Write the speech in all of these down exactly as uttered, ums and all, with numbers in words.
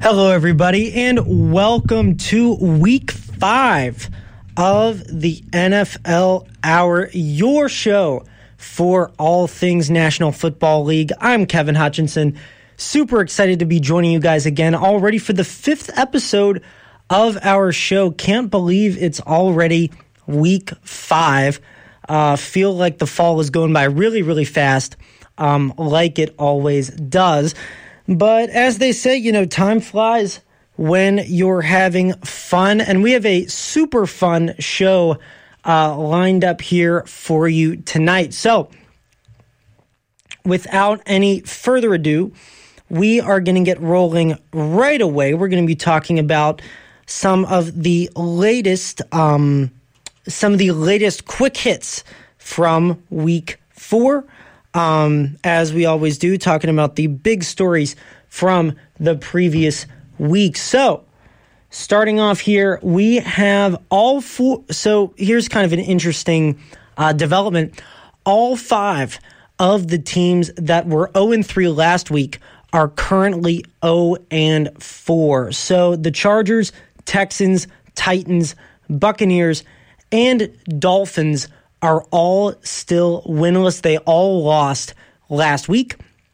Hello, everybody, and welcome to week five of the N F L Hour, your show for all things National Football League. I'm Kevin Hutchinson. Super excited to be joining you guys again, already for the fifth episode of our show. Can't believe it's already week five. Uh, feel like the fall is going by really, really fast, um, like it always does. But as they say, you know, time flies when you're having fun. And we have a super fun show uh, lined up here for you tonight. So without any further ado, we are going to get rolling right away. We're going to be talking about some of the latest, um, some of the latest quick hits from week four. Um, as we always do, talking about the big stories from the previous week. So, starting off here, we have all four. So, here's kind of an interesting uh, development. All five of the teams that were oh and three last week are currently oh and four. So, the Chargers, Texans, Titans, Buccaneers, and Dolphins are all still winless. They all lost last week.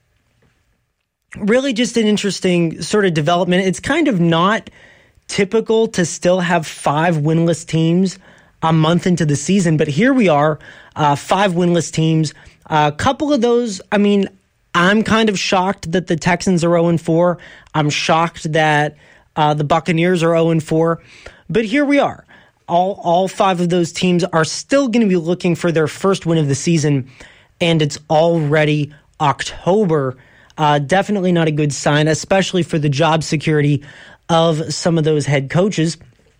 Really just an interesting sort of development. It's kind of not typical to still have five winless teams a month into the season, but here we are, uh, five winless teams. A couple of those, I mean, I'm kind of shocked that the Texans are oh and four. I'm shocked that uh, the Buccaneers are oh and four. But here we are. All all five of those teams are still going to be looking for their first win of the season, and it's already October. Uh, definitely not a good sign, especially for the job security of some of those head coaches.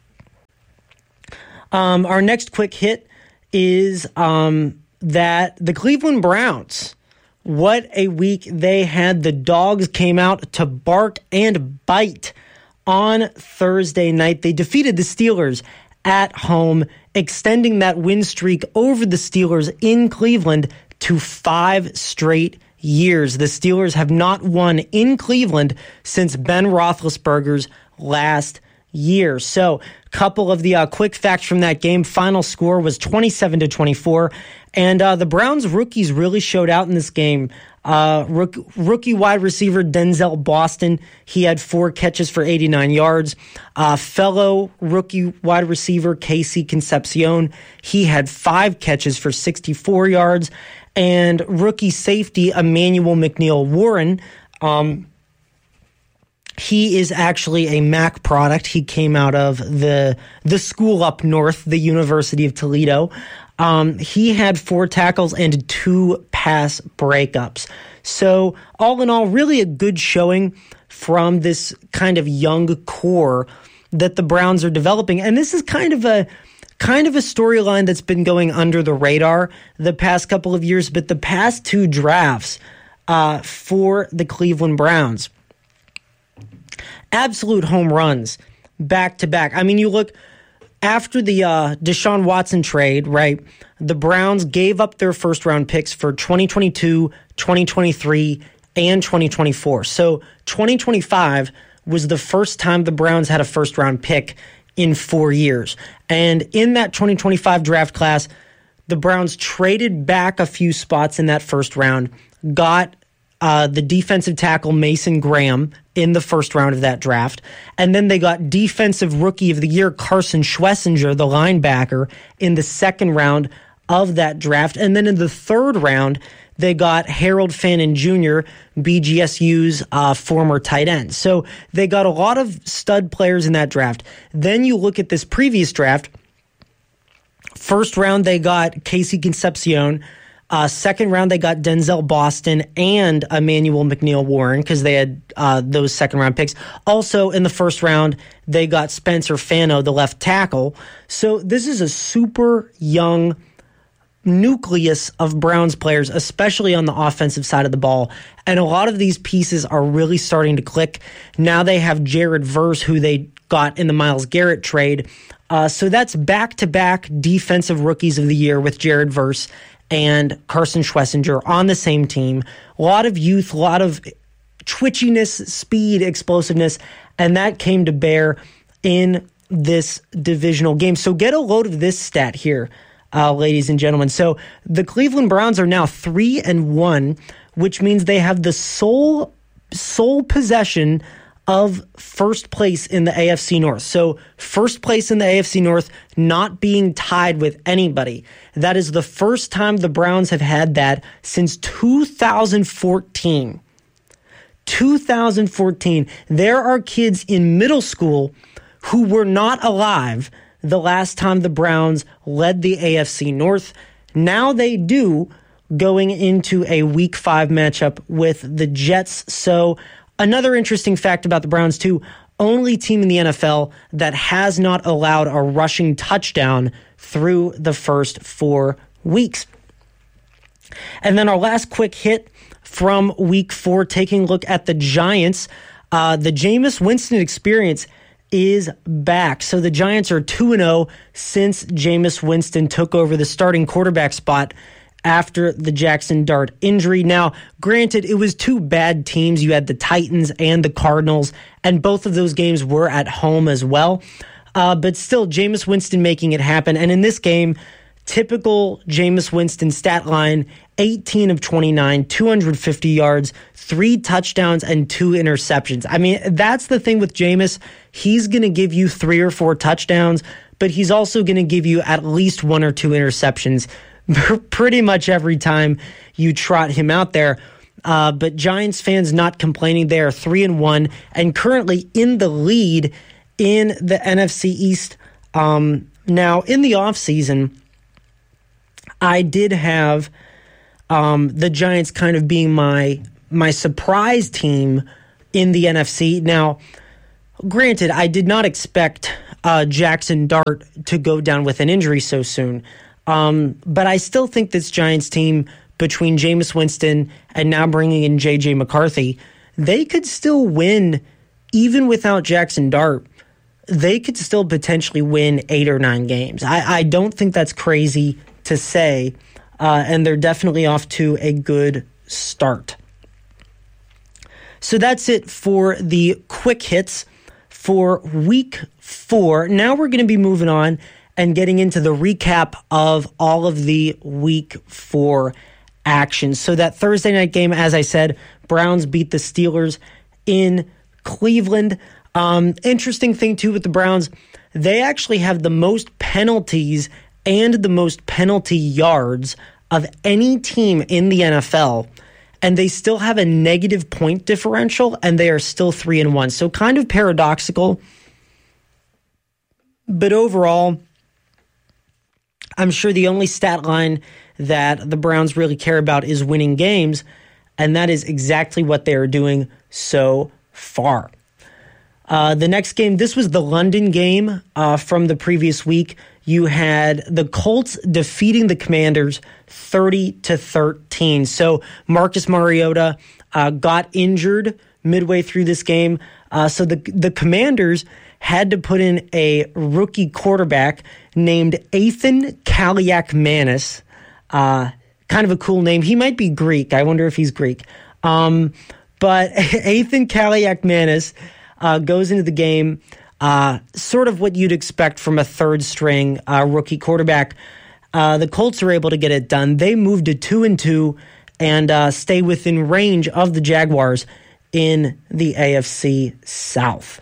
Um, our next quick hit is um, that the Cleveland Browns, what a week they had. The dogs came out to bark and bite on Thursday night. They defeated the Steelers at home, extending that win streak over the Steelers in Cleveland to five straight years. The Steelers have not won in Cleveland since Ben Roethlisberger's last year. So, a couple of the uh, quick facts from that game. Final score was twenty-seven to twenty-four, and uh, the Browns rookies really showed out in this game. Uh, rook, rookie wide receiver Denzel Boston, he had four catches for eighty-nine yards. Uh, fellow rookie wide receiver Casey Concepcion, he had five catches for sixty-four yards. And rookie safety Emmanuel McNeil Warren, um, he is actually a M A C product. He came out of the the school up north, the University of Toledo. Um, he had four tackles and two pass breakups. So all in all, really a good showing from this kind of young core that the Browns are developing. And this is kind of a kind of a storyline that's been going under the radar the past couple of years, but the past two drafts uh, for the Cleveland Browns, absolute home runs back to back. I mean, you look after the uh, Deshaun Watson trade, right? The Browns gave up their first round picks for twenty twenty-two, twenty twenty-three, and twenty twenty-four. So twenty twenty-five was the first time the Browns had a first round pick in four years. And in that twenty twenty-five draft class, the Browns traded back a few spots in that first round, got uh, the defensive tackle Mason Graham in the first round of that draft, and then they got defensive rookie of the year Carson Schlesinger, the linebacker, in the second round of that draft. And then in the third round, they got Harold Fannin Junior, B G S U's uh, former tight end. So they got a lot of stud players in that draft. Then you look at this previous draft. First round, they got Casey Concepcion. Uh, second round, they got Denzel Boston and Emmanuel McNeil Warren because they had uh, those second round picks. Also in the first round, they got Spencer Fano, the left tackle. So this is a super young nucleus of Browns players, especially on the offensive side of the ball. And a lot of these pieces are really starting to click. Now they have Jared Verse, who they got in the Myles Garrett trade. Uh, so that's back-to-back defensive rookies of the year with Jared Verse and Carson Schlesinger on the same team. A lot of youth, a lot of twitchiness, speed, explosiveness, and that came to bear in this divisional game. So get a load of this stat here, uh, ladies and gentlemen. So the Cleveland Browns are now three and one, which means they have the sole sole possession of first place in the A F C North. So first place in the A F C North, not being tied with anybody. That is the first time the Browns have had that since two thousand fourteen. two thousand fourteen. There are kids in middle school who were not alive the last time the Browns led the A F C North. Now they do, going into a week five matchup with the Jets. So another interesting fact about the Browns, too, only team in the N F L that has not allowed a rushing touchdown through the first four weeks. And then our last quick hit from week four, taking a look at the Giants. Uh, the Jameis Winston experience is back. So the Giants are two and oh since Jameis Winston took over the starting quarterback spot after the Jackson Dart injury. Now, granted, it was two bad teams. You had the Titans and the Cardinals, and both of those games were at home as well. Uh, but still, Jameis Winston making it happen. And in this game, typical Jameis Winston stat line, eighteen of twenty-nine, two hundred fifty yards, three touchdowns, and two interceptions. I mean, that's the thing with Jameis. He's going to give you three or four touchdowns, but he's also going to give you at least one or two interceptions pretty much every time you trot him out there. Uh, but Giants fans not complaining. They are three and one and currently in the lead in the N F C East. Um, now, in the offseason, I did have um, the Giants kind of being my my surprise team in the N F C. Now, granted, I did not expect uh, Jackson Dart to go down with an injury so soon. Um, but I still think this Giants team, between Jameis Winston and now bringing in J J McCarthy, they could still win even without Jackson Dart. They could still potentially win eight or nine games. I, I don't think that's crazy to say, uh, and they're definitely off to a good start. So that's it for the quick hits for week four. Now we're going to be moving on and getting into the recap of all of the week four actions. So that Thursday night game, as I said, Browns beat the Steelers in Cleveland. Um, interesting thing, too, with the Browns, they actually have the most penalties and the most penalty yards of any team in the N F L, and they still have a negative point differential, and they are still three and one. So kind of paradoxical, but overall, I'm sure the only stat line that the Browns really care about is winning games, and that is exactly what they are doing so far. Uh, the next game, this was the London game uh, from the previous week. You had the Colts defeating the Commanders thirty to thirteen. So Marcus Mariota uh, got injured midway through this game. Uh, so the the Commanders had to put in a rookie quarterback named Ethan Kaliakmanis. Uh, kind of a cool name. He might be Greek. I wonder if he's Greek. Um, but Ethan Kaliakmanis uh, goes into the game, uh, sort of what you'd expect from a third-string uh, rookie quarterback. Uh, the Colts are able to get it done. They move to two and two and uh, stay within range of the Jaguars in the A F C South.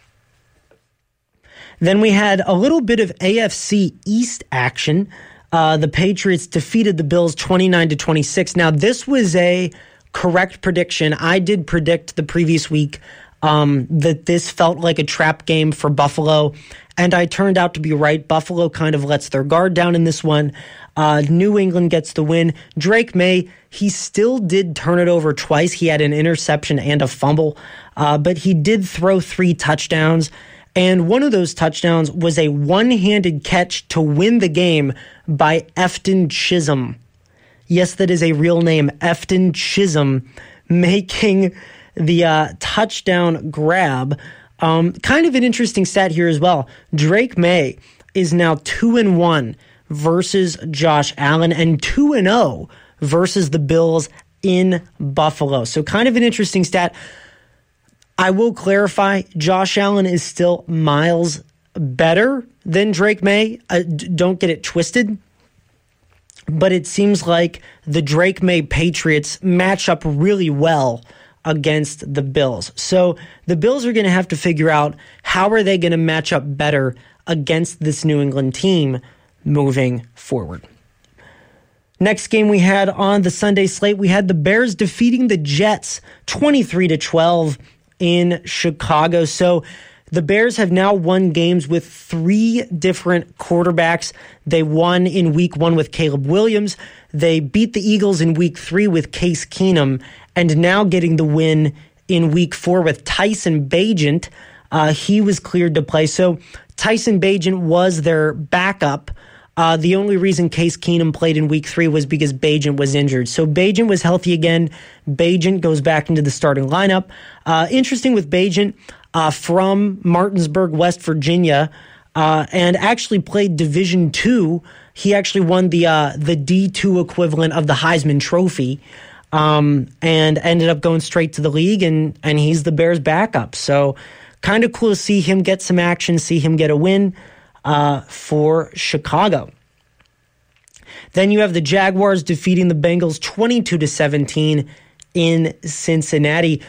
Then we had a little bit of A F C East action. Uh, the Patriots defeated the Bills twenty-nine to twenty-six. Now, this was a correct prediction. I did predict the previous week um, that this felt like a trap game for Buffalo, and I turned out to be right. Buffalo kind of lets their guard down in this one. Uh, New England gets the win. Drake May, he still did turn it over twice. He had an interception and a fumble, uh, but he did throw three touchdowns. And one of those touchdowns was a one-handed catch to win the game by Efton Chisholm. Yes, that is a real name, Efton Chisholm, making the uh, touchdown grab. Um, kind of an interesting stat here as well. Drake May is now two and one versus Josh Allen and two and oh versus the Bills in Buffalo. So kind of an interesting stat. I will clarify, Josh Allen is still miles better than Drake May. Uh, d- don't get it twisted. But it seems like the Drake May Patriots match up really well against the Bills. So the Bills are going to have to figure out how are they going to match up better against this New England team moving forward. Next game we had on the Sunday slate, we had the Bears defeating the Jets twenty-three to twelve in Chicago. So the Bears have now won games with three different quarterbacks. They won in week one with Caleb Williams. They beat the Eagles in week three with Case Keenum, and now getting the win in week four with Tyson Bagent. Uh, he was cleared to play. So Tyson Bagent was their backup. Uh, the only reason Case Keenum played in week three was because Bagent was injured. So Bagent was healthy again. Bagent goes back into the starting lineup. Uh, interesting with Bagent, uh, from Martinsburg, West Virginia, uh, and actually played Division Two. He actually won the uh, the D two equivalent of the Heisman Trophy, um, and ended up going straight to the league, and and he's the Bears' backup. So kind of cool to see him get some action, see him get a win uh, for Chicago. Then you have the Jaguars defeating the Bengals twenty-two to seventeen in Cincinnati.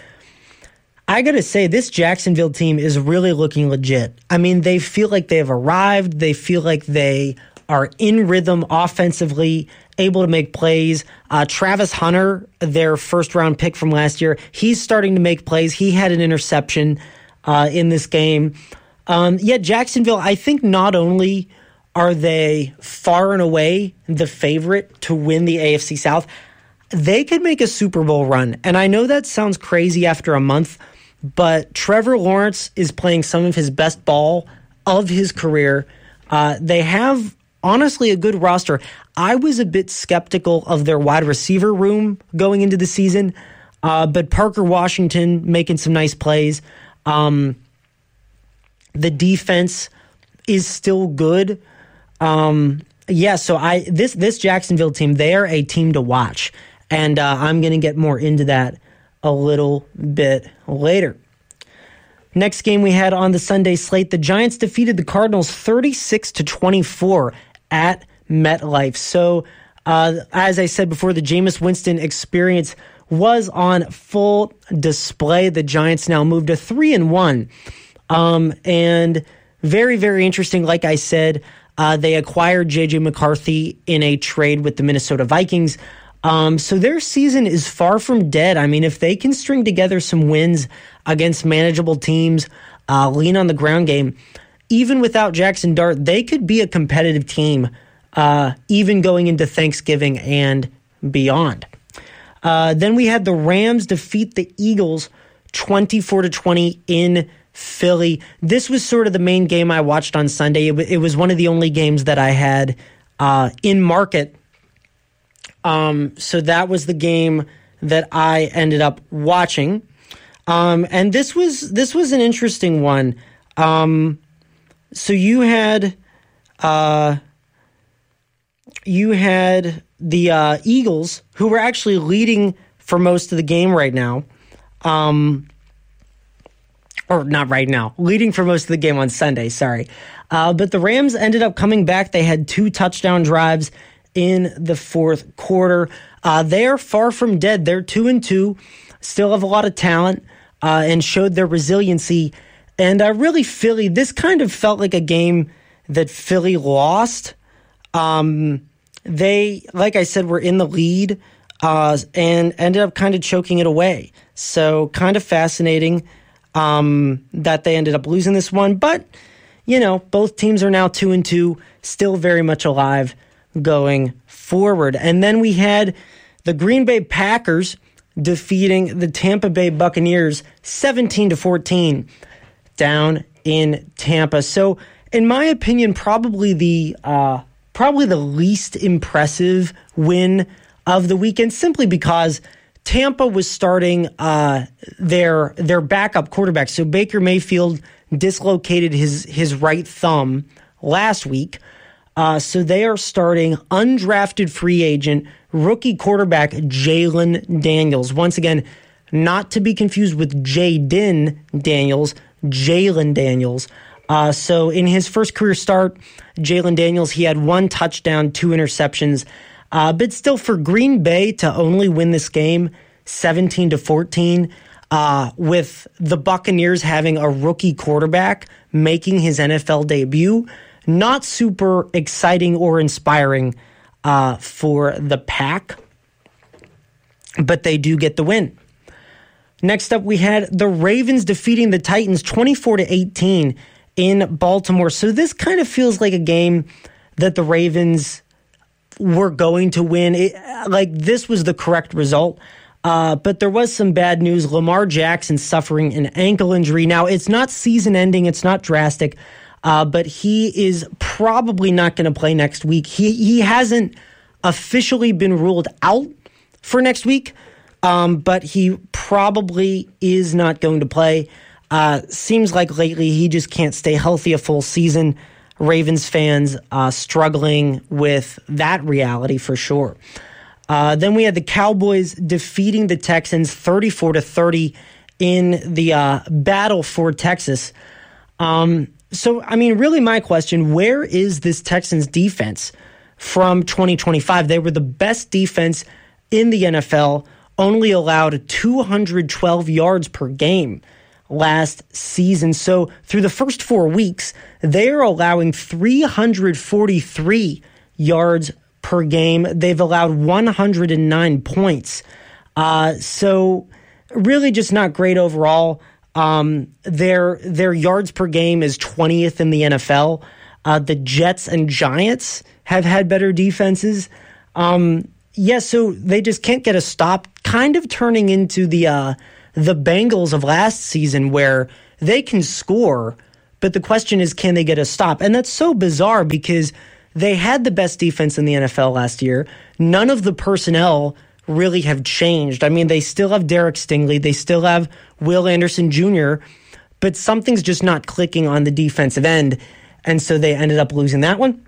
I got to say, this Jacksonville team is really looking legit. I mean, they feel like they have arrived. They feel like they are in rhythm offensively, able to make plays. Uh, Travis Hunter, their first-round pick from last year, he's starting to make plays. He had an interception uh, in this game. Um, yeah, Jacksonville, I think not only are they far and away the favorite to win the A F C South, they could make a Super Bowl run. And I know that sounds crazy after a month, but Trevor Lawrence is playing some of his best ball of his career. Uh, they have, honestly, a good roster. I was a bit skeptical of their wide receiver room going into the season, uh, but Parker Washington making some nice plays. Um, the defense is still good. Um, yeah, so I this this Jacksonville team, they are a team to watch. And uh, I'm going to get more into that a little bit later. Next game we had on the Sunday slate, the Giants defeated the Cardinals thirty-six to twenty-four at MetLife. So, uh, as I said before, the Jameis Winston experience was on full display. The Giants now moved to three and one, um, and very, very interesting. Like I said, uh, they acquired J J McCarthy in a trade with the Minnesota Vikings. Um, so their season is far from dead. I mean, if they can string together some wins against manageable teams, uh, lean on the ground game, even without Jackson Dart, they could be a competitive team, uh, even going into Thanksgiving and beyond. Uh, then we had the Rams defeat the Eagles twenty-four to twenty in Philly. This was sort of the main game I watched on Sunday. It, w- it was one of the only games that I had uh, in market. Um, so that was the game that I ended up watching. Um, and this was, this was an interesting one. Um, so you had, uh, you had the, uh, Eagles, who were actually leading for most of the game right now. Um, or not right now, leading for most of the game on Sunday. Sorry. Uh, but the Rams ended up coming back. They had two touchdown drives in the fourth quarter. Uh, they are far from dead. They're two and two, still have a lot of talent, uh, and showed their resiliency. And uh, really, Philly, this kind of felt like a game that Philly lost. Um, they, like I said, were in the lead uh, and ended up kind of choking it away. So kind of fascinating um, that they ended up losing this one. But, you know, both teams are now two and two, still very much alive going forward. And then we had the Green Bay Packers defeating the Tampa Bay Buccaneers seventeen to fourteen down in Tampa. So in my opinion, probably the uh, probably the least impressive win of the weekend, simply because Tampa was starting uh, their their backup quarterback. So Baker Mayfield dislocated his his right thumb last week. Uh, so they are starting undrafted free agent rookie quarterback Jalen Daniels. Once again, not to be confused with Jaden Daniels, Jalen Daniels. Uh, so in his first career start, Jalen Daniels, he had one touchdown, two interceptions. Uh, but still, for Green Bay to only win this game seventeen to fourteen, uh, with the Buccaneers having a rookie quarterback making his N F L debut, not super exciting or inspiring uh, for the Pack, but they do get the win. Next up, we had the Ravens defeating the Titans twenty-four to eighteen in Baltimore. So this kind of feels like a game that the Ravens were going to win. It, like, this was the correct result. Uh, but there was some bad news. Lamar Jackson suffering an ankle injury. Now, it's not season-ending. It's not drastic. Uh, but he is probably not going to play next week. He he hasn't officially been ruled out for next week, um, but he probably is not going to play. Uh, seems like lately he just can't stay healthy a full season. Ravens fans uh, struggling with that reality for sure. Uh, then we had the Cowboys defeating the Texans thirty-four to thirty in the uh, battle for Texas. Um, so, I mean, really my question, where is this Texans defense from twenty twenty-five? They were the best defense in the N F L, only allowed two hundred twelve yards per game last season. So through the first four weeks, they're allowing three hundred forty-three yards per game. They've allowed one hundred nine points. Uh, so really just not great overall. Um, their their yards per game is twentieth in the N F L. Uh, the Jets and Giants have had better defenses. Um, yeah, so they just can't get a stop, kind of turning into the uh, the Bengals of last season where they can score, but the question is, can they get a stop? And that's so bizarre because they had the best defense in the N F L last year. None of the personnel really have changed. I mean, they still have Derek Stingley. They still have Will Anderson Junior, but something's just not clicking on the defensive end, and so they ended up losing that one.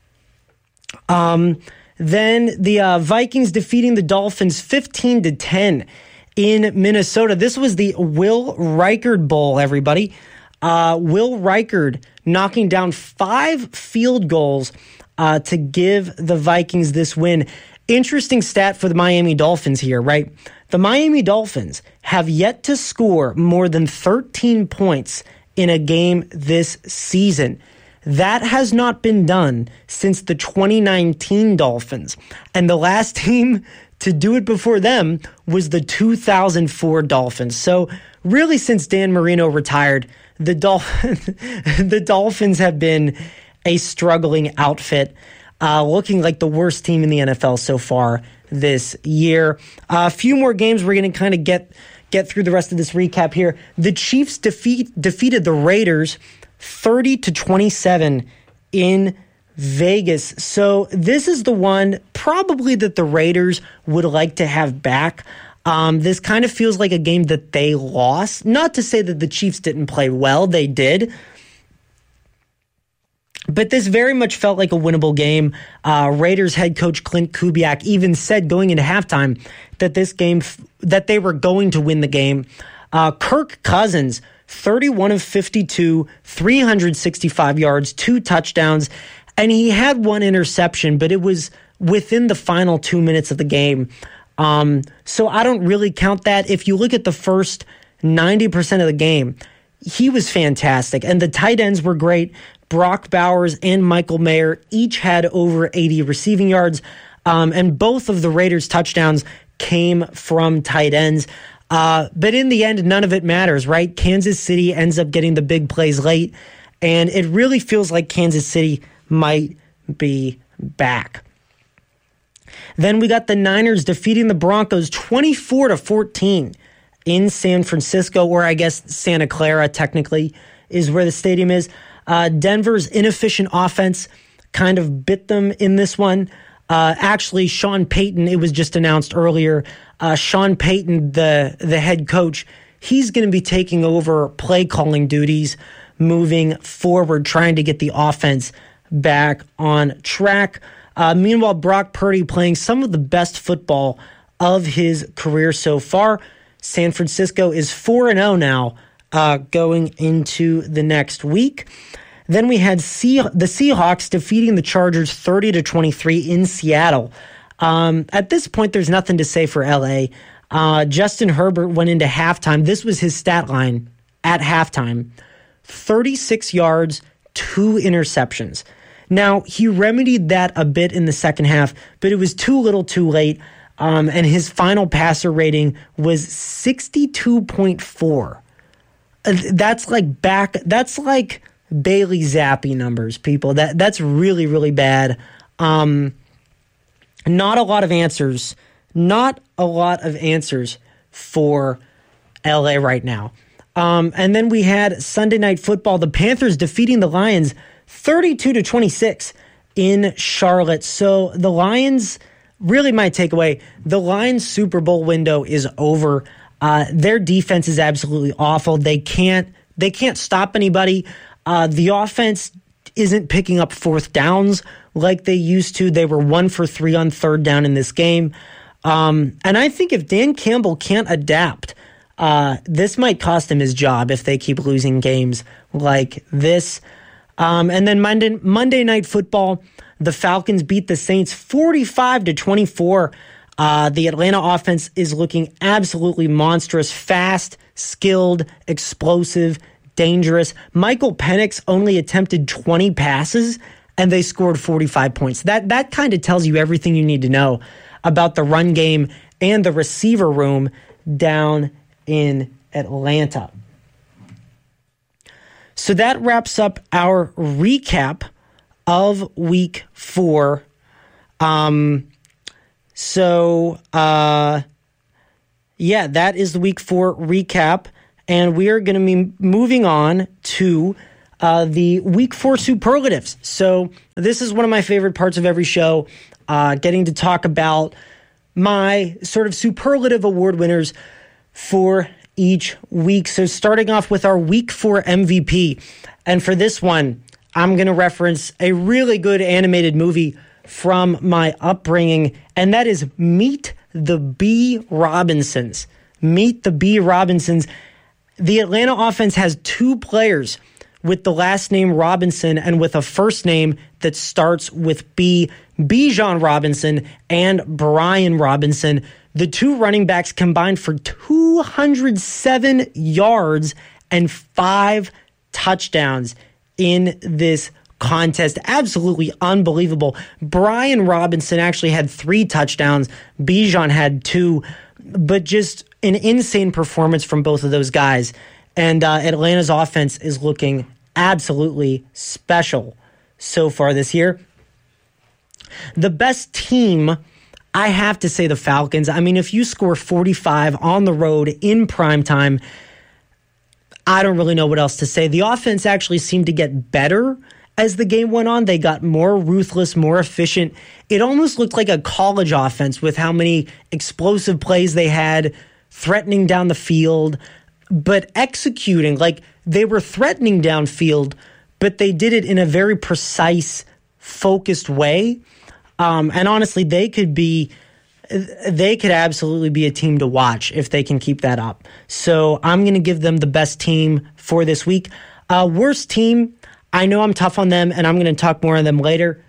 Um, then the uh, Vikings defeating the Dolphins fifteen to ten in Minnesota. This was the Will Reichard Bowl, everybody. Uh, Will Reichard knocking down five field goals uh, to give the Vikings this win. Interesting stat for the Miami Dolphins here, right? The Miami Dolphins have yet to score more than thirteen points in a game this season. That has not been done since the twenty nineteen Dolphins. And the last team to do it before them was the two thousand four Dolphins. So really, since Dan Marino retired, the, Dolph- the Dolphins have been a struggling outfit, uh, looking like the worst team in the N F L so far this year. Uh, a few more games. We're going to kind of get get through the rest of this recap here. The Chiefs defeat defeated the Raiders thirty to twenty-seven in Vegas. So this is the one probably that the Raiders would like to have back. Um, this kind of feels like a game that they lost. Not to say that the Chiefs didn't play well. They did. But this very much felt like a winnable game. Uh, Raiders head coach Clint Kubiak even said going into halftime that this game, that they were going to win the game. Uh, Kirk Cousins, thirty-one of fifty-two, three hundred sixty-five yards, two touchdowns, and he had one interception, but it was within the final two minutes of the game. Um, so I don't really count that. If you look at the first ninety percent of the game, he was fantastic. And the tight ends were great. Brock Bowers and Michael Mayer each had over eighty receiving yards. Um, and both of the Raiders' touchdowns came from tight ends. Uh, but in the end, none of it matters, right? Kansas City ends up getting the big plays late. And it really feels like Kansas City might be back. Then we got the Niners defeating the Broncos twenty-four to fourteen in San Francisco, or I guess Santa Clara technically is where the stadium is. Uh, Denver's inefficient offense kind of bit them in this one. Uh, actually, Sean Payton, it was just announced earlier, uh, Sean Payton, the, the head coach, he's going to be taking over play calling duties moving forward, trying to get the offense back on track. Uh, meanwhile, Brock Purdy playing some of the best football of his career so far. San Francisco is four and oh now uh, going into the next week. Then we had C- the Seahawks defeating the Chargers thirty to twenty-three in Seattle. Um, at this point, there's nothing to say for L A. Uh, Justin Herbert went into halftime. This was his stat line at halftime. thirty-six yards, two interceptions. Now, he remedied that a bit in the second half, but it was too little too late, um, and his final passer rating was sixty-two point four. Uh, that's like back, that's like Bailey Zappi numbers, people. That That's really, really bad. Um, not a lot of answers. Not a lot of answers for L A right now. Um, and then we had Sunday Night Football, the Panthers defeating the Lions thirty-two to twenty-six in Charlotte. So the Lions, really my takeaway, the Lions Super Bowl window is over. Uh, their defense is absolutely awful. They can't they can't stop anybody. Uh, the offense isn't picking up fourth downs like they used to. They were one for three on third down in this game. Um, and I think if Dan Campbell can't adapt, uh, this might cost him his job if they keep losing games like this. Um, and then Monday, Monday Night Football, the Falcons beat the Saints forty-five to twenty-four. Uh, the Atlanta offense is looking absolutely monstrous, fast, skilled, explosive, dangerous. Michael Penix only attempted twenty passes, and they scored forty-five points. That that kind of tells you everything you need to know about the run game and the receiver room down in Atlanta. So that wraps up our recap of week four. Um, so, uh, yeah, that is the week four recap. And we are going to be moving on to uh, the week four superlatives. So this is one of my favorite parts of every show, uh, getting to talk about my sort of superlative award winners for each week. So starting off with our week four M V P. And for this one, I'm going to reference a really good animated movie from my upbringing, and that is Meet the B. Robinsons. Meet the B. Robinsons. The Atlanta offense has two players with the last name Robinson and with a first name that starts with B. Bijan Robinson and Brian Robinson. The two running backs combined for two hundred seven yards and five touchdowns in this contest. Absolutely unbelievable. Brian Robinson actually had three touchdowns. Bijan had two, but just an insane performance from both of those guys. And uh, Atlanta's offense is looking absolutely special so far this year. The best team, I have to say the Falcons. I mean, if you score forty-five on the road in primetime, I don't really know what else to say. The offense actually seemed to get better as the game went on. They got more ruthless, more efficient. It almost looked like a college offense with how many explosive plays they had, threatening down the field, but executing. Like, they were threatening downfield, but they did it in a very precise, focused way. Um, and honestly, they could be, they could absolutely be a team to watch if they can keep that up. So I'm going to give them the best team for this week. Uh, worst team, I know I'm tough on them, and I'm going to talk more on them later.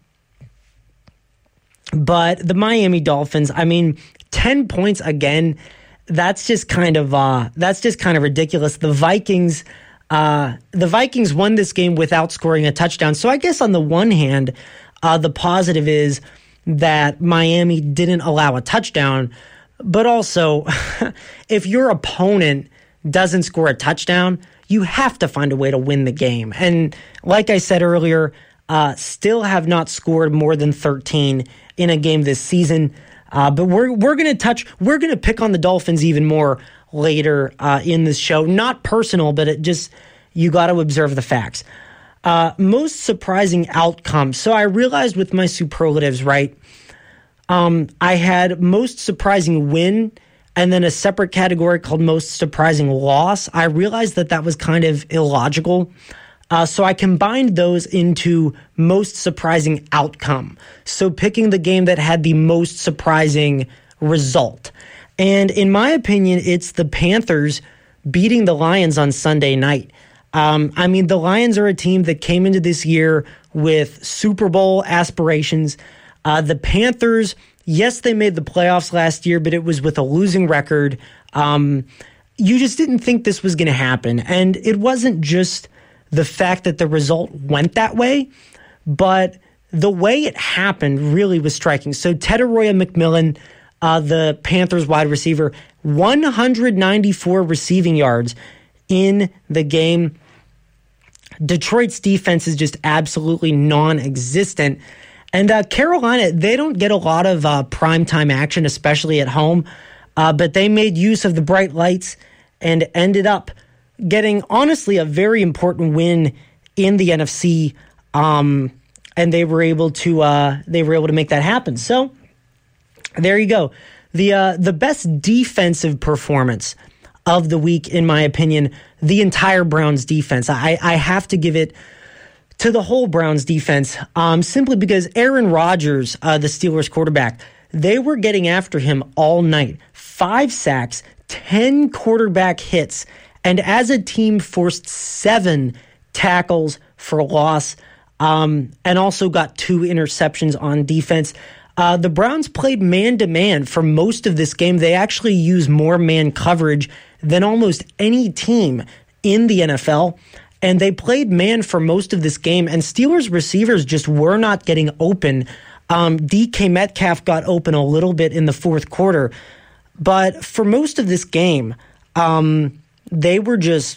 But the Miami Dolphins, I mean, ten points again. That's just kind of uh, that's just kind of ridiculous. The Vikings, uh, the Vikings won this game without scoring a touchdown. So I guess on the one hand, Uh, the positive is that Miami didn't allow a touchdown, but also if your opponent doesn't score a touchdown, you have to find a way to win the game. And like I said earlier, uh, still have not scored more than thirteen in a game this season. Uh, but we're we're gonna touch we're gonna pick on the Dolphins even more later uh, in this show. Not personal, but it just you got to observe the facts. Uh, most surprising outcome. So I realized with my superlatives, right, um, I had most surprising win and then a separate category called most surprising loss. I realized that that was kind of illogical Uh, so I combined those into most surprising outcome. So picking the game that had the most surprising result. And in my opinion, it's the Panthers beating the Lions on Sunday night. Um, I mean, the Lions are a team that came into this year with Super Bowl aspirations. Uh, the Panthers, yes, they made the playoffs last year, but it was with a losing record. Um, you just didn't think this was going to happen. And it wasn't just the fact that the result went that way, but the way it happened really was striking. So Tedoroya McMillan, uh, the Panthers wide receiver, one hundred ninety-four receiving yards in the game. Detroit's defense is just absolutely non-existent. And uh, Carolina, they don't get a lot of uh, primetime action, especially at home, uh, but they made use of the bright lights and ended up getting, honestly, a very important win in the N F C, um, and they were able to uh, they were able to make that happen. So there you go. The uh, the best defensive performance of the week, in my opinion, the entire Browns defense. I, I have to give it to the whole Browns defense, um, simply because Aaron Rodgers, uh, the Steelers quarterback, they were getting after him all night. Five sacks, ten quarterback hits, and as a team forced seven tackles for loss, um, and also got two interceptions on defense. Uh, the Browns played man-to-man for most of this game. They actually used more man coverage than almost any team in the N F L, and they played man for most of this game, and Steelers receivers just were not getting open. Um, D K Metcalf got open a little bit in the fourth quarter, but for most of this game, um, they were just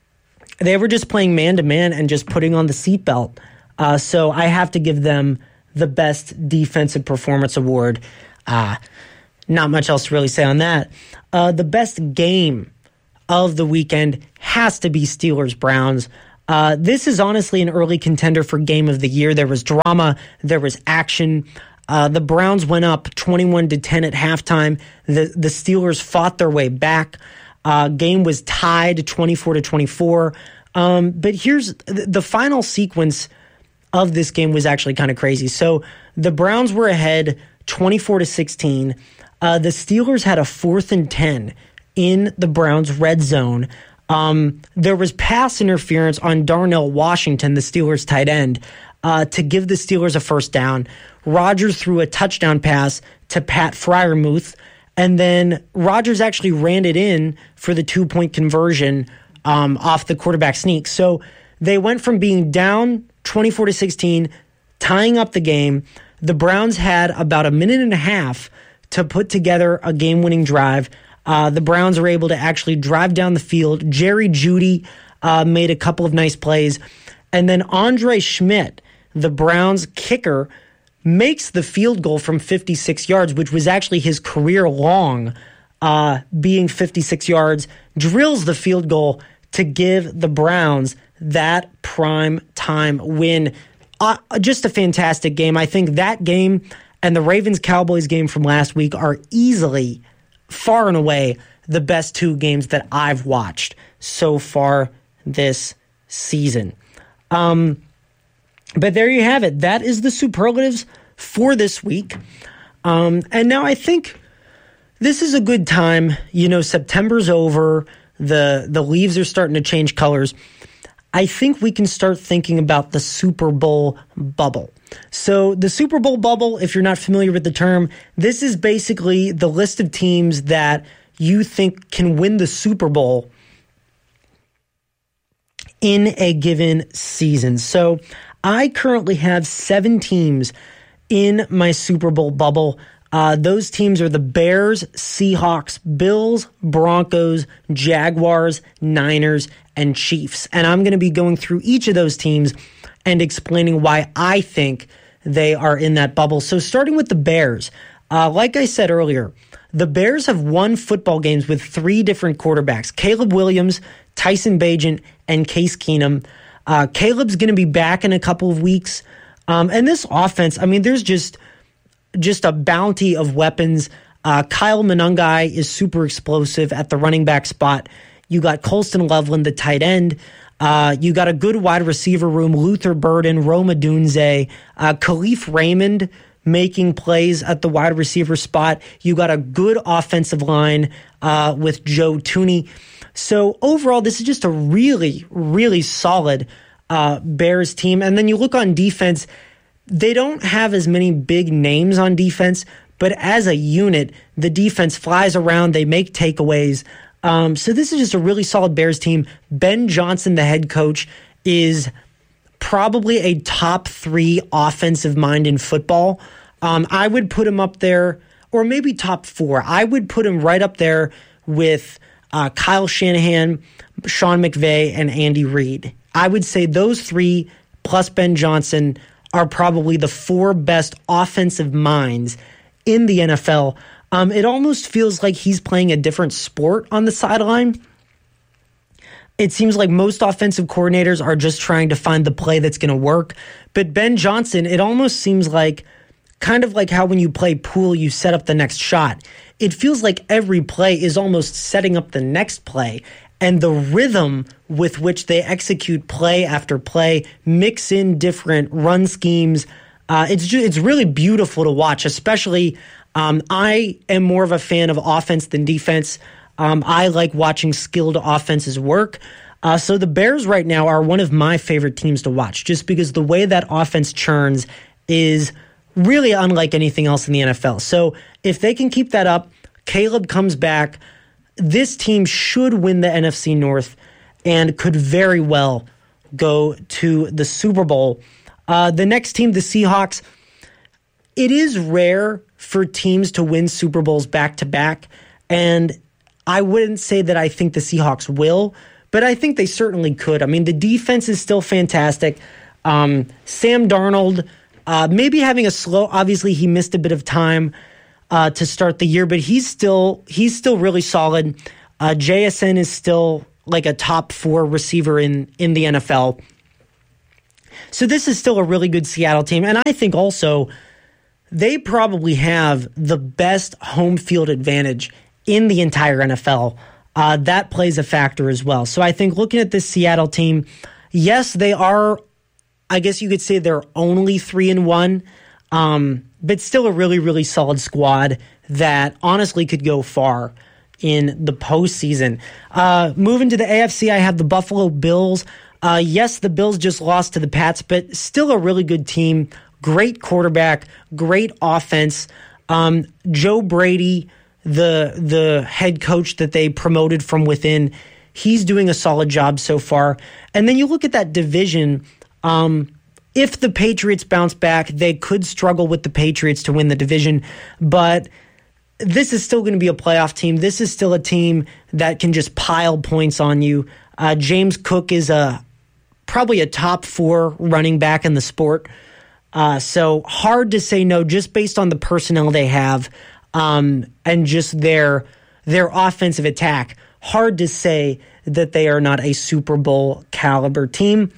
they were just playing man-to-man and just putting on the seatbelt. Uh, so I have to give them the best defensive performance award. Uh, not much else to really say on that. Uh, the best game of the weekend has to be Steelers-Browns. Uh, this is honestly an early contender for game of the year. There was drama. There was action. Uh, the Browns went up twenty-one to ten at halftime. The, the Steelers fought their way back. Uh, game was tied twenty-four to twenty-four. Um, but here's the, the final sequence of this game was actually kind of crazy. So the Browns were ahead twenty-four to sixteen. Uh, the Steelers had a fourth and ten in the Browns red zone. Um, there was pass interference on Darnell Washington, the Steelers tight end, uh, to give the Steelers a first down. Rodgers threw a touchdown pass to Pat Freiermuth, and then Rodgers actually ran it in for the two-point conversion um, off the quarterback sneak. So they went from being down twenty-four to sixteen, tying up the game. The Browns had about a minute and a half to put together a game-winning drive. Uh, the Browns were able to actually drive down the field. Jerry Jeudy uh, made a couple of nice plays. And then Andre Schmidt, the Browns kicker, makes the field goal from fifty-six yards, which was actually his career long, uh, being fifty-six yards, drills the field goal to give the Browns that prime time win. Uh, just a fantastic game. I think that game and the Ravens-Cowboys game from last week are easily, far and away, the best two games that I've watched so far this season. Um, but there you have it. That is the superlatives for this week. Um, and now I think this is a good time. You know, September's over. The, the leaves are starting to change colors. I think we can start thinking about the Super Bowl bubble. So the Super Bowl bubble, if you're not familiar with the term, this is basically the list of teams that you think can win the Super Bowl in a given season. So I currently have seven teams in my Super Bowl bubble. Uh, those teams are the Bears, Seahawks, Bills, Broncos, Jaguars, Niners, and Chiefs. And I'm going to be going through each of those teams and explaining why I think they are in that bubble. So starting with the Bears, uh, like I said earlier, the Bears have won football games with three different quarterbacks: Caleb Williams, Tyson Bagent, and Case Keenum. Uh, Caleb's going to be back in a couple of weeks. Um, and this offense, I mean, there's just... just a bounty of weapons. Uh, Kyle Monangai is super explosive at the running back spot. You got Colston Loveland, the tight end. Uh, you got a good wide receiver room, Luther Burden, Rome Odunze, uh, Khalif Raymond making plays at the wide receiver spot. You got a good offensive line uh, with Joe Thuney. So overall, this is just a really, really solid uh, Bears team. And then you look on defense, they don't have as many big names on defense, but as a unit, the defense flies around, they make takeaways. Um, so this is just a really solid Bears team. Ben Johnson, the head coach, is probably a top three offensive mind in football. Um, I would put him up there, or maybe top four. I would put him right up there with uh, Kyle Shanahan, Sean McVay, and Andy Reid. I would say those three, plus Ben Johnson, are probably the four best offensive minds in the N F L. Um, it almost feels like he's playing a different sport on the sideline. It seems like most offensive coordinators are just trying to find the play that's going to work. But Ben Johnson, it almost seems like kind of like how when you play pool, you set up the next shot. It feels like every play is almost setting up the next play. And the rhythm with which they execute play after play, mix in different run schemes, uh, it's just, it's really beautiful to watch, especially um, I am more of a fan of offense than defense. Um, I like watching skilled offenses work. Uh, so the Bears right now are one of my favorite teams to watch just because the way that offense churns is really unlike anything else in the N F L. So if they can keep that up, Caleb comes back, this team should win the N F C North and could very well go to the Super Bowl. Uh, the next team, the Seahawks, it is rare for teams to win Super Bowls back-to-back, and I wouldn't say that I think the Seahawks will, but I think they certainly could. I mean, the defense is still fantastic. Um, Sam Darnold, uh, maybe having a slow, obviously he missed a bit of time uh, to start the year, but he's still he's still really solid. Uh, J S N is still like a top four receiver in, in the N F L. So this is still a really good Seattle team, and I think also they probably have the best home field advantage in the entire N F L. Uh, that plays a factor as well. So I think looking at this Seattle team, yes, they are, I guess you could say they're only three and one, um, but still a really, really solid squad that honestly could go far in the postseason. Uh, moving to the A F C, I have the Buffalo Bills. Uh, yes, the Bills just lost to the Pats, but still a really good team. Great quarterback, great offense. Um, Joe Brady, the the head coach that they promoted from within, he's doing a solid job so far. And then you look at that division. Um, if the Patriots bounce back, they could struggle with the Patriots to win the division, but this is still going to be a playoff team. This is still a team that can just pile points on you. Uh, James Cook is a probably a top four running back in the sport. Uh, so hard to say no just based on the personnel they have um, and just their their offensive attack. Hard to say that they are not a Super Bowl caliber team.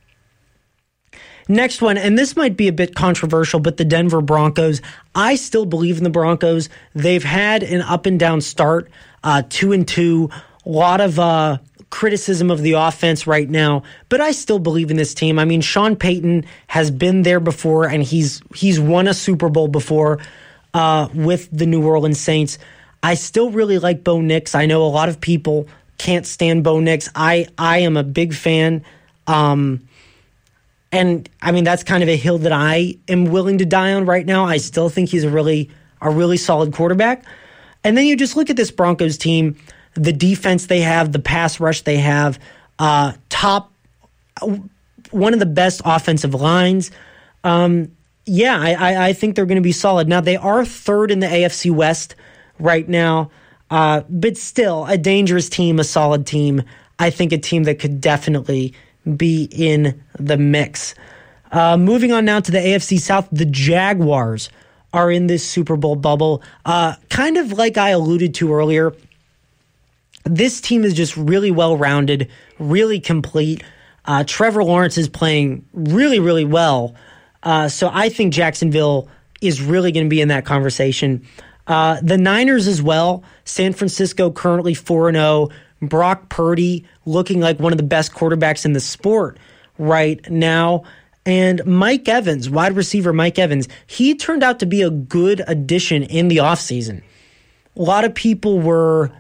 Next one, and this might be a bit controversial, but the Denver Broncos. I still believe in the Broncos. They've had an up and down start, uh, two and two. A lot of uh, criticism of the offense right now, but I still believe in this team. I mean, Sean Payton has been there before, and he's he's won a Super Bowl before uh, with the New Orleans Saints. I still really like Bo Nix. I know a lot of people can't stand Bo Nix. I I am a big fan. Um, And I mean, that's kind of a hill that I am willing to die on right now. I still think he's a really, a really solid quarterback. And then you just look at this Broncos team, the defense they have, the pass rush they have, uh, top, one of the best offensive lines. Um, yeah, I, I, I think they're going to be solid. Now, they are third in the A F C West right now, uh, but still a dangerous team, a solid team. I think a team that could definitely be in the mix. Uh, moving on now to the A F C South, the Jaguars are in this Super Bowl bubble. Uh, kind of like I alluded to earlier, this team is just really well-rounded, really complete. Uh, Trevor Lawrence is playing really, really well. Uh, so I think Jacksonville is really going to be in that conversation. Uh, the Niners as well. San Francisco currently four and oh. Brock Purdy looking like one of the best quarterbacks in the sport right now. And Mike Evans, wide receiver Mike Evans, he turned out to be a good addition in the offseason. A lot of people were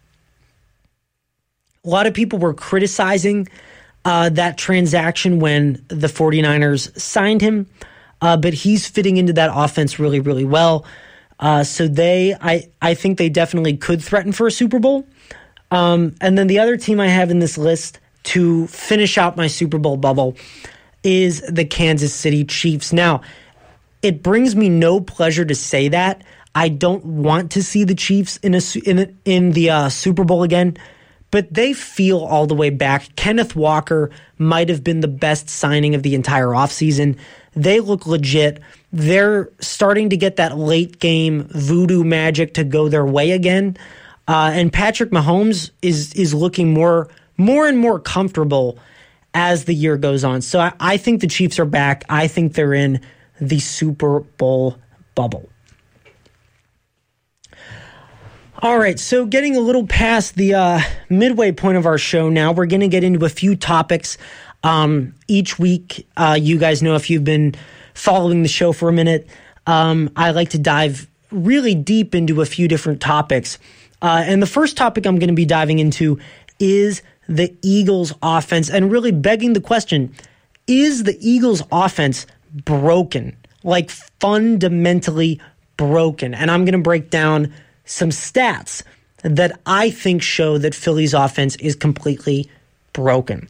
a lot of people were criticizing uh, that transaction when the 49ers signed him, uh, but he's fitting into that offense really, really well. Uh, so they, I, I think they definitely could threaten for a Super Bowl. Um, and then the other team I have in this list to finish out my Super Bowl bubble is the Kansas City Chiefs. Now, it brings me no pleasure to say that. I don't want to see the Chiefs in a, in a, in the uh, Super Bowl again, but they feel all the way back. Kenneth Walker might have been the best signing of the entire offseason. They look legit. They're starting to get that late game voodoo magic to go their way again. Uh, and Patrick Mahomes is is looking more more and more comfortable as the year goes on. So I, I think the Chiefs are back. I think they're in the Super Bowl bubble. All right, so getting a little past the uh, midway point of our show now, we're going to get into a few topics. Um, each week, uh, you guys know if you've been following the show for a minute, um, I like to dive really deep into a few different topics. Uh, and the first topic I'm going to be diving into is the Eagles offense, and really begging the question, is the Eagles offense broken? Like fundamentally broken? And I'm going to break down some stats that I think show that Philly's offense is completely broken.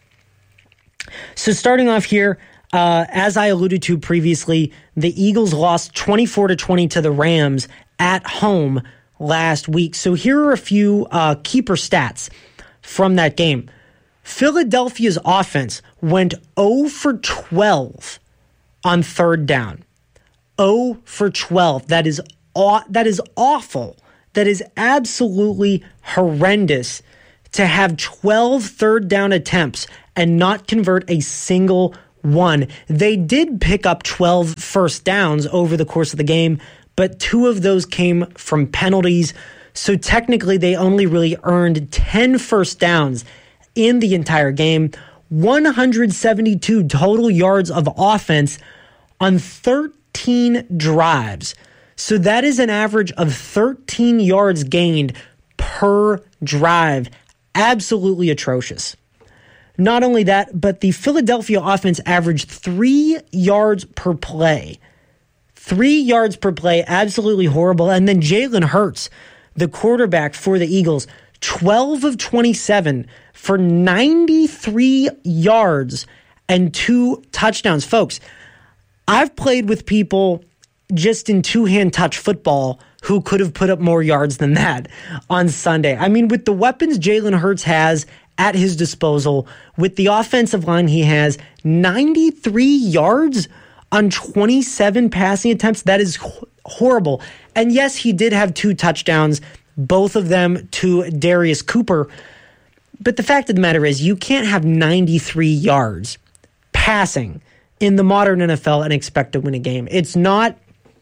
So starting off here, uh, as I alluded to previously, the Eagles lost twenty-four to twenty to the Rams at home last week. So here are a few uh, keeper stats from that game. Philadelphia's offense went zero for twelve on third down. zero for twelve. That is aw- that is awful. That is absolutely horrendous to have twelve third down attempts and not convert a single one. They did pick up twelve first downs over the course of the game, but two of those came from penalties. So technically, they only really earned ten first downs in the entire game, one hundred seventy-two total yards of offense on thirteen drives. So that is an average of thirteen yards gained per drive. Absolutely atrocious. Not only that, but the Philadelphia offense averaged three yards per play. Three yards per play, absolutely horrible. And then Jalen Hurts, the quarterback for the Eagles, twelve of twenty-seven for ninety-three yards and two touchdowns. Folks, I've played with people just in two-hand touch football who could have put up more yards than that on Sunday. I mean, with the weapons Jalen Hurts has at his disposal, with the offensive line he has, ninety-three yards on twenty-seven passing attempts, that is horrible. And yes, he did have two touchdowns, both of them to Darius Cooper. But the fact of the matter is, you can't have ninety-three yards passing in the modern N F L and expect to win a game. It's not,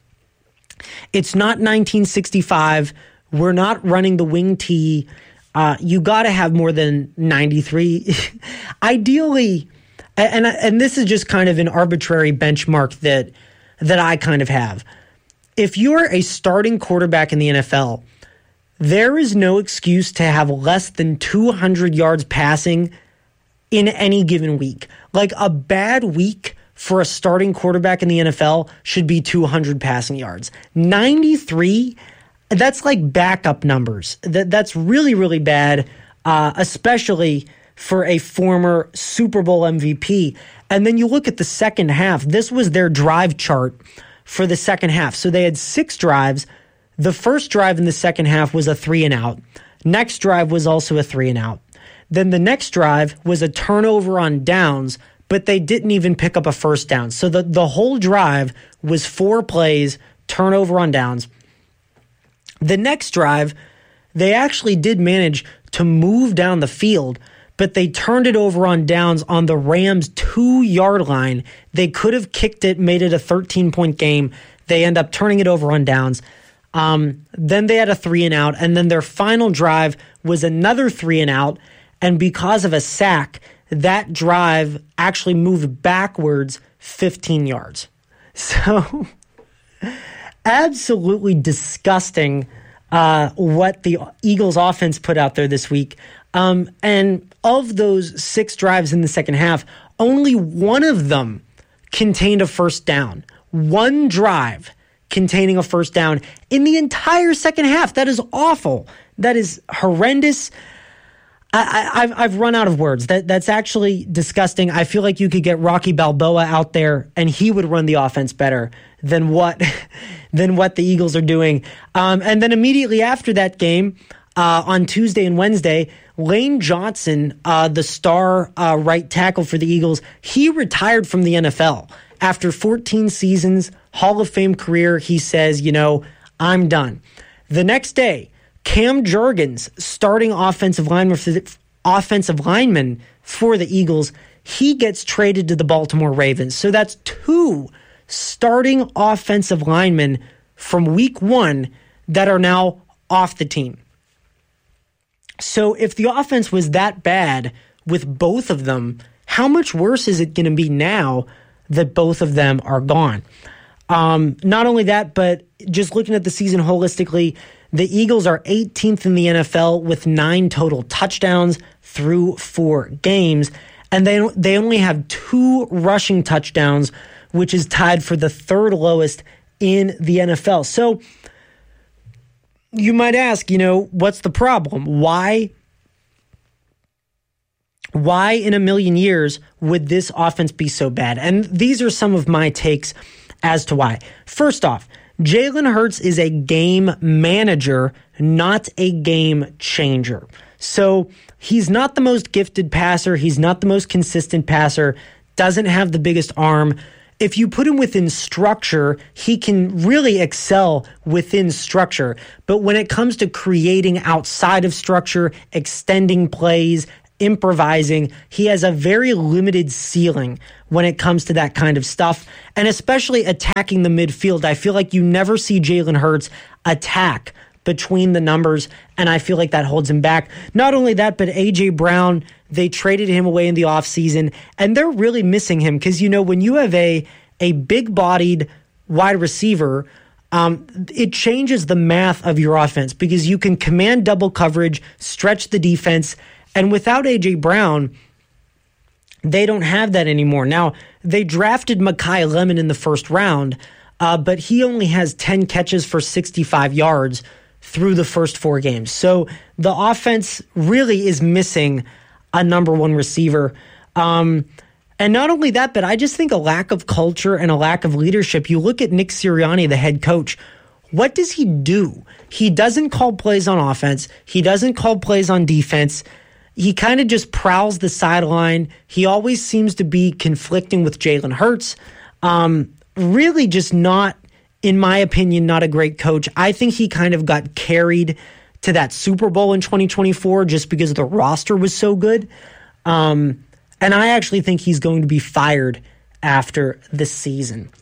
it's not nineteen sixty-five. We're not running the wing tee. Uh, you got to have more than ninety-three. Ideally, and and this is just kind of an arbitrary benchmark that that I kind of have. If you're a starting quarterback in the N F L, there is no excuse to have less than two hundred yards passing in any given week. Like a bad week for a starting quarterback in the N F L should be two hundred passing yards. ninety-three, that's like backup numbers. That That's really, really bad, uh, especially for a former Super Bowl M V P. And then you look at the second half. This was their drive chart for the second half. So they had six drives. The first drive in the second half was a three and out. Next drive was also a three and out. Then the next drive was a turnover on downs, but they didn't even pick up a first down. So the, the whole drive was four plays, turnover on downs. The next drive, they actually did manage to move down the field, but they turned it over on downs on the Rams' two-yard line. They could have kicked it, made it a thirteen-point game. They end up turning it over on downs. Um, then they had a three and out, and then their final drive was another three and out. And because of a sack, that drive actually moved backwards fifteen yards. So absolutely disgusting uh, what the Eagles offense put out there this week. Um, and of those six drives in the second half, only one of them contained a first down. One drive containing a first down in the entire second half. That is awful. That is horrendous. I, I, I've I've run out of words. That that's actually disgusting. I feel like you could get Rocky Balboa out there and he would run the offense better than what than what the Eagles are doing. Um, and then immediately after that game, uh, on Tuesday and Wednesday, Lane Johnson, uh, the star uh, right tackle for the Eagles, he retired from the N F L after fourteen seasons, Hall of Fame career. He says, you know, I'm done. The next day, Cam Jurgens, starting offensive lineman for the, offensive lineman for the Eagles, he gets traded to the Baltimore Ravens. So that's two starting offensive linemen from week one that are now off the team. So if the offense was that bad with both of them, how much worse is it going to be now that both of them are gone? Um, not only that, but just looking at the season holistically, the Eagles are eighteenth in the N F L with nine total touchdowns through four games, and they they only have two rushing touchdowns, which is tied for the third lowest in the N F L. So you might ask, you know, what's the problem? Why? Why in a million years would this offense be so bad? And these are some of my takes as to why. First off, Jalen Hurts is a game manager, not a game changer. So he's not the most gifted passer. He's not the most consistent passer, doesn't have the biggest arm. If you put him within structure, he can really excel within structure. But when it comes to creating outside of structure, extending plays, improvising, he has a very limited ceiling when it comes to that kind of stuff, and especially attacking the midfield. I feel like you never see Jalen Hurts attack between the numbers, and I feel like that holds him back. Not only that, but A J Brown, they traded him away in the offseason, and they're really missing him because, you know, when you have a, a big-bodied wide receiver, Um, it changes the math of your offense because you can command double coverage, stretch the defense, and without A J Brown, they don't have that anymore. Now, they drafted Mekhi Lemon in the first round, uh, but he only has ten catches for sixty-five yards through the first four games. So the offense really is missing a number one receiver. Um, and not only that, but I just think a lack of culture and a lack of leadership. You look at Nick Sirianni, the head coach. What does he do? He doesn't call plays on offense. He doesn't call plays on defense. He kind of just prowls the sideline. He always seems to be conflicting with Jalen Hurts. Um, really just not, in my opinion, not a great coach. I think he kind of got carried to that Super Bowl in twenty twenty-four just because the roster was so good. Um, and I actually think he's going to be fired after the season.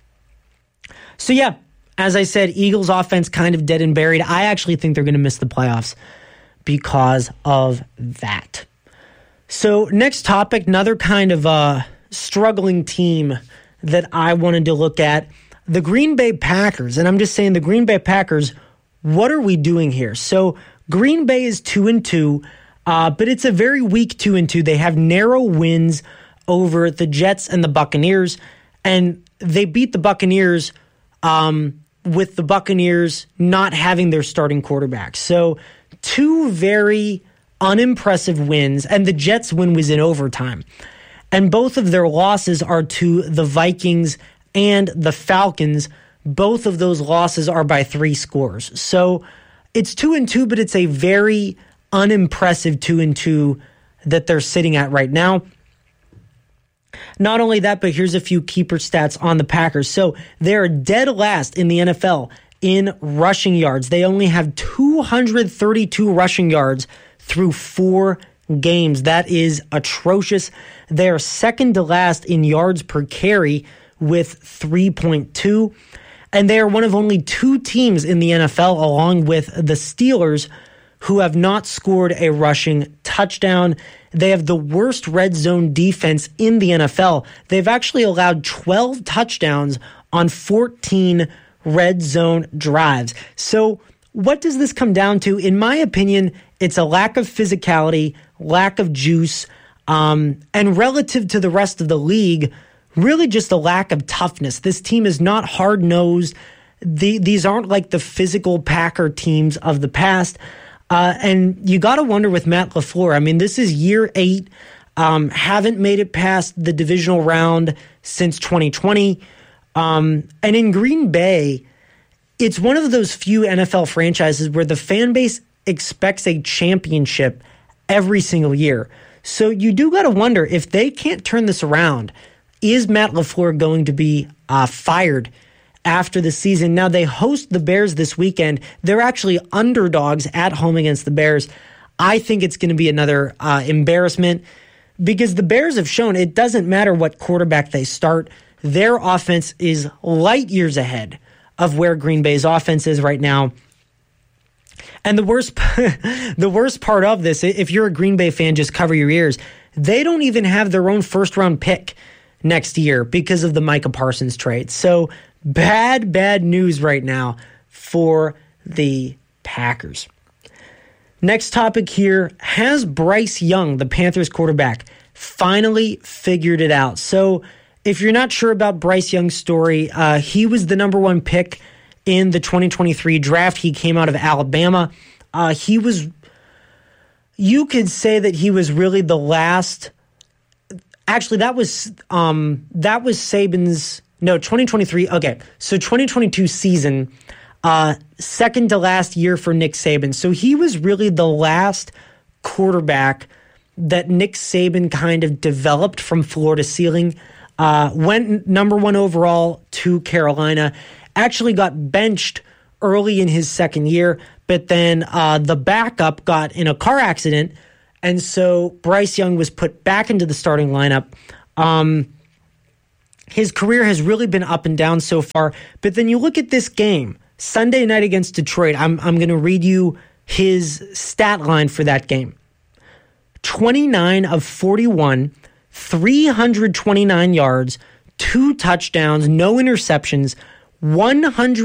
So yeah, as I said, Eagles offense kind of dead and buried. I actually think they're going to miss the playoffs because of that. So next topic, another kind of uh, struggling team that I wanted to look at, the Green Bay Packers. And I'm just saying the Green Bay Packers, what are we doing here? So Green Bay is two and two, uh, but it's a very weak two and two. They have narrow wins over the Jets and the Buccaneers, and they beat the Buccaneers um, with the Buccaneers not having their starting quarterback. So two very unimpressive wins, and the Jets' win was in overtime. And both of their losses are to the Vikings and the Falcons. Both of those losses are by three scores. So it's two and two, but it's a very unimpressive two and two that they're sitting at right now. Not only that, but here's a few keeper stats on the Packers. So they're dead last in the N F L in rushing yards. They only have two hundred thirty-two rushing yards through four games. That is atrocious. They're second to last in yards per carry with three point two. And they are one of only two teams in the N F L, along with the Steelers, who have not scored a rushing touchdown. They have the worst red zone defense in the N F L. They've actually allowed twelve touchdowns on fourteen red zone drives. So what does this come down to? In my opinion, it's a lack of physicality, lack of juice, um, and relative to the rest of the league, really just a lack of toughness. This team is not hard-nosed. The, these aren't like the physical Packer teams of the past. Uh, and you got to wonder with Matt LaFleur. I mean, this is year eight. Um, haven't made it past the divisional round since twenty twenty. Um, and in Green Bay, it's one of those few N F L franchises where the fan base expects a championship every single year. So you do got to wonder, if they can't turn this around, is Matt LaFleur going to be uh, fired after the season? Now, they host the Bears this weekend. They're actually underdogs at home against the Bears. I think it's going to be another uh, embarrassment, because the Bears have shown it doesn't matter what quarterback they start. Their offense is light years ahead of where Green Bay's offense is right now. And the worst, the worst part of this, if you're a Green Bay fan, just cover your ears. They don't even have their own first round pick next year because of the Micah Parsons trade. So bad, bad news right now for the Packers. Next topic here. Has Bryce Young, the Panthers quarterback, finally figured it out? So if you're not sure about Bryce Young's story, uh, he was the number one pick in the twenty twenty-three draft. He came out of Alabama. Uh, he was, you could say that he was really the last. Actually, that was um, that was Saban's. No, twenty twenty-three. Okay, so twenty twenty-two season, uh, second to last year for Nick Saban. So he was really the last quarterback that Nick Saban kind of developed from floor to ceiling. Uh, went number one overall to Carolina. Actually got benched early in his second year, but then uh, the backup got in a car accident, and so Bryce Young was put back into the starting lineup. Um, his career has really been up and down so far, but then you look at this game, Sunday night against Detroit. I'm, I'm going to read you his stat line for that game. twenty-nine of forty-one, three hundred twenty-nine yards, two touchdowns, no interceptions, one hundred